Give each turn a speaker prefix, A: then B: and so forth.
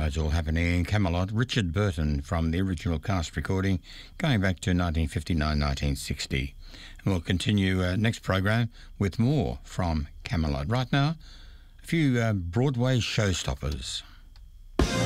A: It's all happening in Camelot. Richard Burton from the original cast recording going back to 1959-1960. And we'll continue next program with more from Camelot. Right now, a few Broadway showstoppers.